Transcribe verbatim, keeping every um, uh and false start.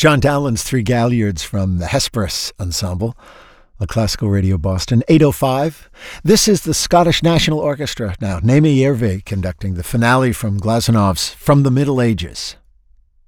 John Dowland's Three Galliards from the Hesperus Ensemble, on Classical Radio Boston, eight oh five. This is the Scottish National Orchestra now, Naomi Järvi conducting the finale from Glazonov's From the Middle Ages.